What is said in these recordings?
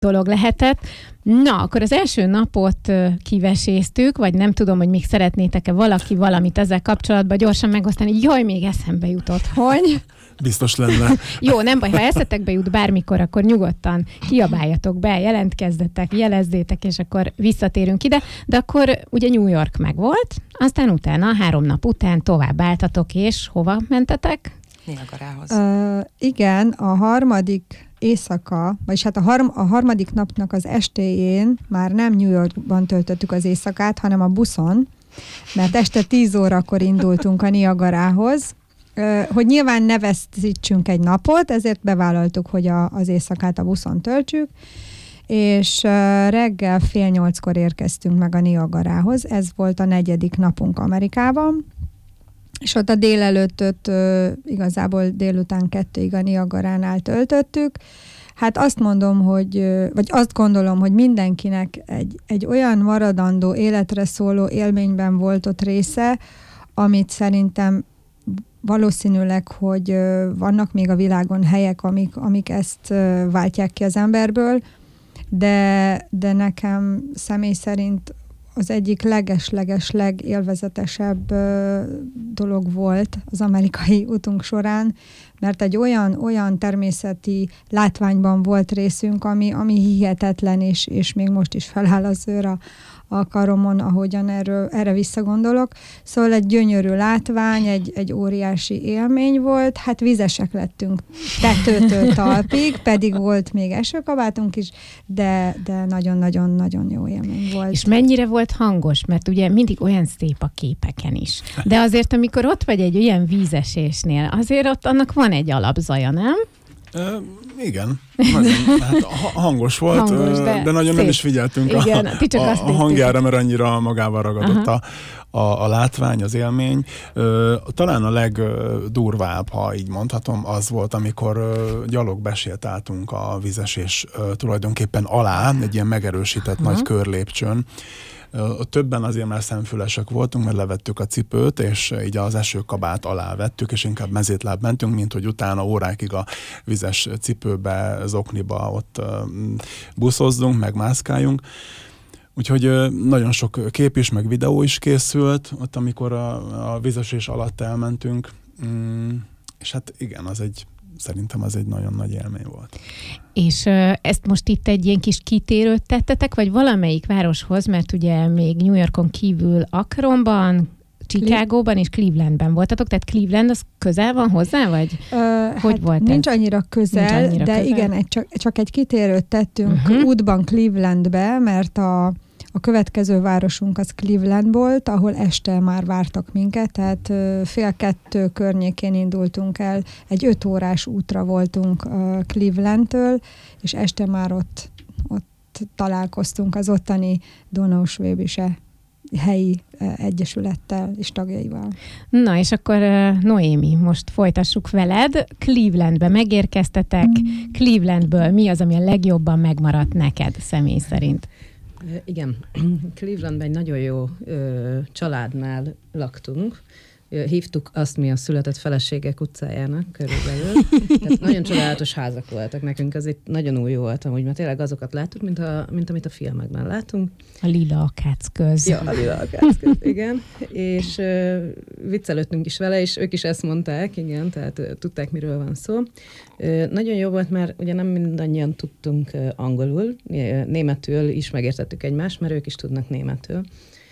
dolog lehetett. Na, akkor az első napot kiveséztük, vagy nem tudom, hogy még szeretnétek-e valaki valamit ezzel kapcsolatban gyorsan megosztani. Jaj, még eszembe jutott, hogy... Biztos lenne. Jó, nem baj, ha eszetekbe jut bármikor, akkor nyugodtan kiabáljatok be, jelentkezzetek, jelezzétek, és akkor visszatérünk ide. De akkor ugye New York megvolt, aztán utána, 3 nap után tovább álltatok, és hova mentetek? Niagarához. Igen, a harmadik éjszaka, vagyis hát a harmadik napnak az estéjén már nem New Yorkban töltöttük az éjszakát, hanem a buszon, mert este 10 órakor indultunk a Niagarához, hogy nyilván ne vesztítsünk egy napot, ezért bevállaltuk, hogy az éjszakát a buszon töltsük, és reggel 7:30-kor érkeztünk meg a Niagarához. Ez volt a 4. napunk Amerikában, és ott a délelőttöt igazából délután 2-ig a Niagaránál töltöttük. Hát azt mondom, vagy azt gondolom, hogy mindenkinek egy olyan maradandó életre szóló élményben volt ott része, amit szerintem valószínűleg, hogy vannak még a világon helyek, amik ezt váltják ki az emberből, de nekem személy szerint az egyik leges-leges legélvezetesebb dolog volt az amerikai utunk során, mert egy olyan természeti látványban volt részünk, ami hihetetlen, és még most is feláll az őr a karomon, ahogyan erre visszagondolok. Szóval egy gyönyörű látvány, egy óriási élmény volt, hát vizesek lettünk tetőtől talpig, pedig volt még esőkabátunk is, de nagyon-nagyon-nagyon jó élmény volt. És mennyire volt hangos? Mert ugye mindig olyan szép a képeken is. De azért, amikor ott vagy egy olyan vízesésnél, azért ott annak van egy alapzaja, nem? Igen, nagyon, hát hangos volt, de nagyon szép. Nem is figyeltünk igen, a hangjára, mert annyira magával ragadott a látvány, az élmény. Talán a legdurvább, ha így mondhatom, az volt, amikor gyalog besétáltunk a vízesés tulajdonképpen alá, egy ilyen megerősített nagy körlépcsőn. Többen azért már szemfülesek voltunk, mert levettük a cipőt, és így az esőkabát alá vettük, és inkább mezítláb mentünk, mint hogy utána órákig a vizes cipőbe, zokniba ott buszozzunk, meg mászkáljunk. Úgyhogy nagyon sok kép is, meg videó is készült, ott amikor a vizesés alatt elmentünk, és hát igen, szerintem az egy nagyon nagy élmény volt. És ezt most itt egy ilyen kis kitérőt tettetek, vagy valamelyik városhoz, mert ugye még New Yorkon kívül Akronban, Chicagóban és Clevelandben voltatok, tehát Cleveland az közel van hozzá, vagy hogy hát volt nincs annyira közel, de igen, csak egy kitérőt tettünk útban Clevelandbe, mert a következő városunk az Cleveland volt, ahol este már vártak minket, tehát 1:30 környékén indultunk el, egy 5 órás útra voltunk Clevelandtől, és este már ott találkoztunk az ottani Donauschwäbische helyi egyesülettel és tagjaival. Na, és akkor Noémi, most folytassuk veled. Clevelandbe megérkeztetek. Clevelandből mi az, ami a legjobban megmaradt neked személy szerint? Igen, Clevelandben egy nagyon jó családnál laktunk. Hívtuk azt mi a született feleségek utcájának körülbelül. Tehát nagyon csodálatos házak voltak nekünk, ez itt nagyon új volt amúgy, mert tényleg azokat láttuk, mint amit a filmekben látunk. A lila akácköz. Ja, a lila akácköz, igen. És viccelődtünk is vele, és ők is ezt mondták, igen, tehát tudták, miről van szó. Nagyon jó volt, mert ugye nem mindannyian tudtunk angolul, németül is megértettük egymást, mert ők is tudnak németül.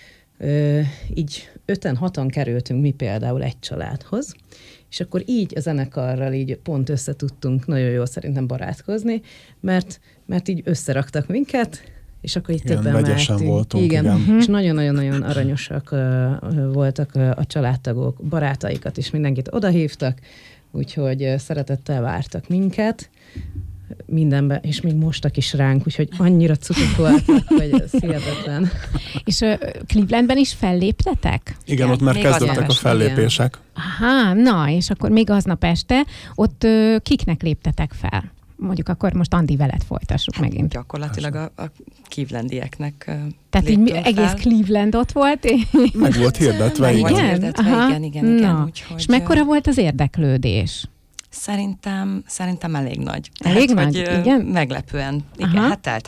Így 5-6 kerültünk mi például egy családhoz, és akkor így a zenekarral így pont összetudtunk nagyon jól szerintem barátkozni, mert így összeraktak minket, és akkor így többen mehetünk. Voltunk, igen. És nagyon-nagyon-nagyon aranyosak voltak a családtagok, barátaikat is mindenkit odahívtak, úgyhogy szeretettel vártak minket mindenben, és még mostak is ránk, úgyhogy annyira cutuk voltak, hogy ez hihetetlen. És Clevelandben is felléptetek? Igen, ott már kezdődtek a fellépések. Aha, na, és akkor még aznap este ott kiknek léptetek fel? Mondjuk akkor most Andi veled folytassuk megint. Gyakorlatilag a clevelandieknek tehát így egész Cleveland ott volt? Meg volt hirdetve, igen. Igen. Na, Úgyhogy... és mekkora volt az érdeklődés? Szerintem elég nagy. Elég Tehát, nagy? hogy, igen? Meglepően. Igen, Aha. hát telt